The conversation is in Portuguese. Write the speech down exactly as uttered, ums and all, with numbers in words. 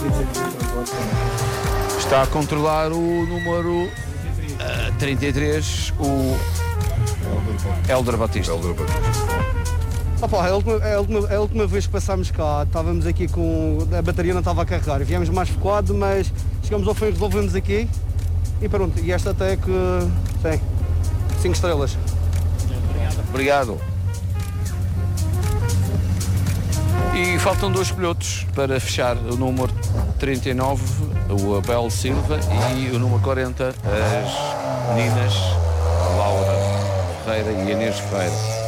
Está a controlar o número uh, trinta e três, o Hélder Batista. Hélder Batista. Opa, a, última, a, última, a última vez que passámos cá, estávamos aqui com... a bateria não estava a carregar. Viemos mais focado, mas chegamos ao fim e resolvemos aqui. E pronto, e esta até que tem cinco estrelas. Obrigado. E faltam dois pilotos para fechar o número trinta e nove, o Abel Silva, e o número quarenta, as meninas Laura Ferreira e Inês Ferreira.